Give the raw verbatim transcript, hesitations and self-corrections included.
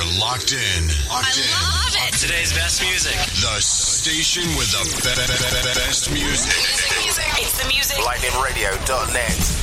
locked in. Locked I in. love it. Today's best music. The station with the be- be- be- best music. It's the music. lightning radio dot net.